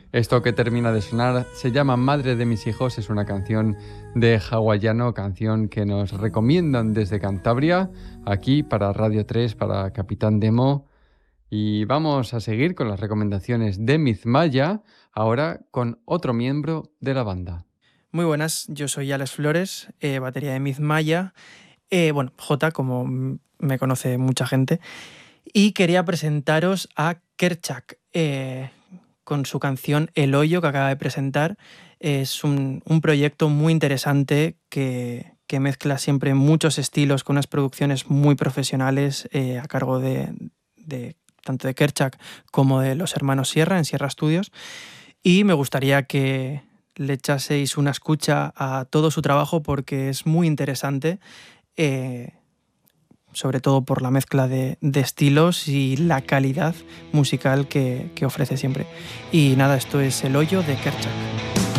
Esto que termina de sonar se llama Madre de mis hijos, es una canción de hawaiano, canción que nos recomiendan desde Cantabria, aquí para Radio 3, para Capitán Demo. Y vamos a seguir con las recomendaciones de Mizmaya, ahora con otro miembro de la banda. Muy buenas, yo soy Alex Flores, batería de Mizmaya, J, como me conoce mucha gente, y quería presentaros a Kerchak, con su canción El Hoyo que acaba de presentar. Es un proyecto muy interesante que mezcla siempre muchos estilos con unas producciones muy profesionales a cargo de tanto de Kerchak como de los hermanos Sierra en Sierra Studios. Y me gustaría que le echaseis una escucha a todo su trabajo porque es muy interesante, sobre todo por la mezcla de estilos y la calidad musical que ofrece siempre. Y nada, esto es El Hoyo de Kerchak.